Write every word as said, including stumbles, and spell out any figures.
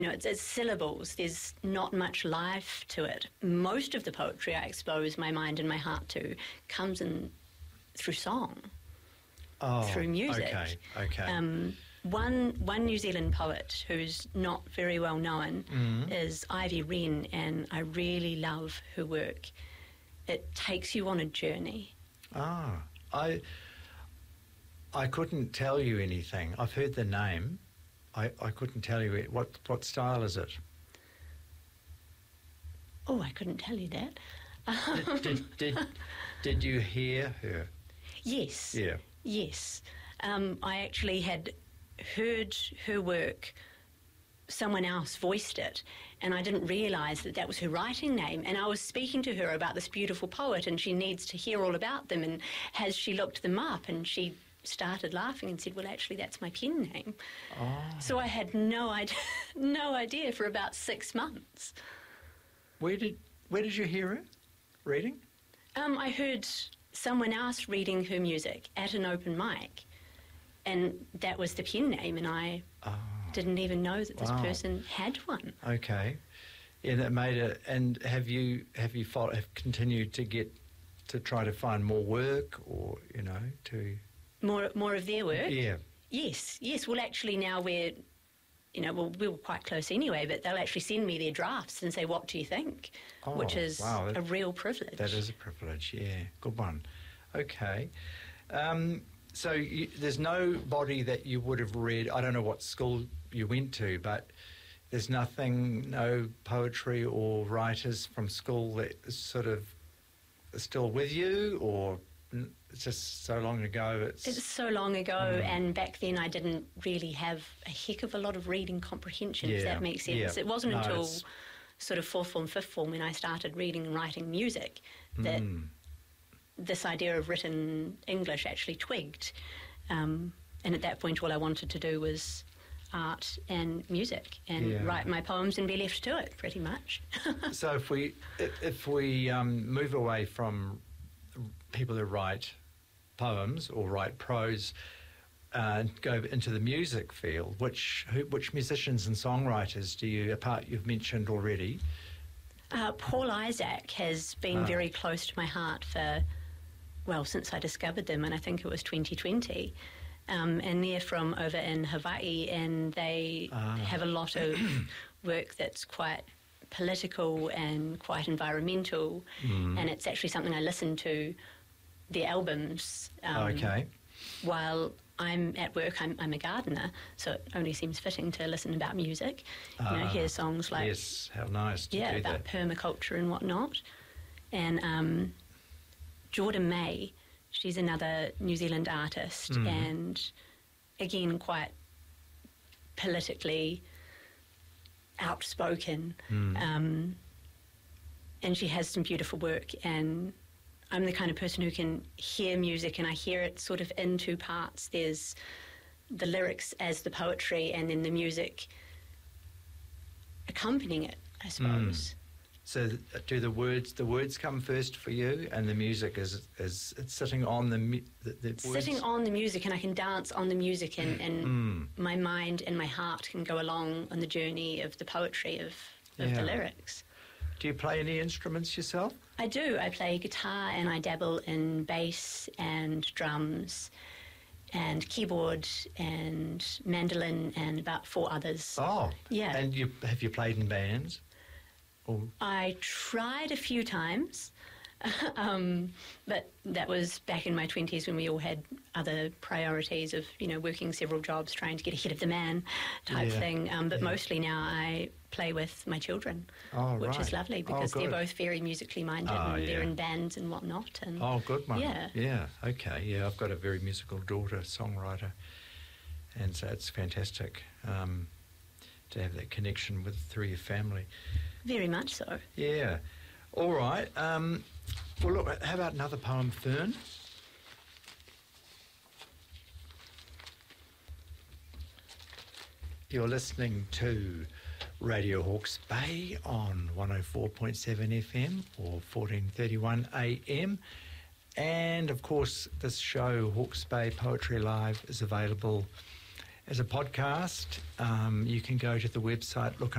You know, it's, it's syllables. There's not much life to it. Most of the poetry I expose my mind and my heart to comes in through song, oh, through music. Okay, okay. Um, one one New Zealand poet who's not very well known mm. is Ivy Wren, and I really love her work. It takes you on a journey. Ah, I I couldn't tell you anything. I've heard the name. I, I couldn't tell you it. What what style is it? Oh, I couldn't tell you that. Did did, did, did you hear her? Yes. Yeah. Yes. Um, I actually had heard her work. Someone else voiced it, and I didn't realise that that was her writing name. And I was speaking to her about this beautiful poet, and she needs to hear all about them. And has she looked them up? And she started laughing and said, well, actually, that's my pen name. Oh. So I had no idea, no idea for about six months. Where did where did you hear her reading? Um, I heard someone else reading her music at an open mic, and that was the pen name, and I oh. didn't even know that this wow. person had one. Okay, and it made it. And have you have you fought, have continued to get to try to find more work, or you know to More more of their work? Yeah. Yes, yes. Well, actually now we're, you know, well, we were quite close anyway, but they'll actually send me their drafts and say, what do you think? Oh, Which is wow, that, a real privilege. That is a privilege, yeah. Good one. Okay. Um, so you, there's nobody that you would have read, I don't know what school you went to, but there's nothing, no poetry or writers from school that is sort of still with you, or it's just so long ago? It's, it's so long ago, mm. and back then I didn't really have a heck of a lot of reading comprehension, yeah. if that makes sense. Yeah. It wasn't no, until it's... sort of fourth form, fifth form, when I started reading and writing music, that mm. this idea of written English actually twigged. Um, and at that point, all I wanted to do was art and music, and yeah. write my poems and be left to it, pretty much. So if we if we um, move away from people who write poems or write prose uh, and go into the music field, which who, which musicians and songwriters do you, apart you've mentioned already? Uh, Paul Isaac has been ah. very close to my heart for, well, since I discovered them, and I think it was twenty twenty. Um, and they're from over in Hawaii, and they ah. have a lot of work that's quite political and quite environmental, mm. and it's actually something I listen to, the albums. Um, okay. While I'm at work, I'm, I'm a gardener, so it only seems fitting to listen about music. You know, ah. hear songs like... Yes, how nice to yeah, do about that. permaculture and whatnot. And um, Jordan May, she's another New Zealand artist, mm. and again, quite politically outspoken. Mm. Um, and she has some beautiful work, and I'm the kind of person who can hear music, and I hear it sort of in two parts. There's the lyrics as the poetry, and then the music accompanying it, I suppose. Mm. So th- do the words the words come first for you, and the music is is it's sitting on the mu- the, the Sitting words? on the music, and I can dance on the music, and, and mm. my mind and my heart can go along on the journey of the poetry of, of yeah. the lyrics. Do you play any instruments yourself? I do. I play guitar, and I dabble in bass and drums and keyboard and mandolin and about four others. Oh, yeah. And you have you played in bands? Or... I tried a few times, um, but that was back in my twenties when we all had other priorities of, you know, working several jobs, trying to get ahead of the man type yeah. thing. Um, but yeah. mostly now I play with my children, oh, which right. is lovely because oh, they're both very musically minded, oh, and yeah. they're in bands and whatnot. And oh, good one. Yeah. Yeah, okay. Yeah, I've got a very musical daughter, songwriter, and so it's fantastic um, to have that connection with through your family. Very much so. Yeah. All right. Um, well, look, how about another poem, Fern? You're listening to Radio Hawke's Bay on one oh four point seven F M or fourteen thirty-one A M. And, of course, this show, Hawke's Bay Poetry Live, is available as a podcast. Um, you can go to the website, look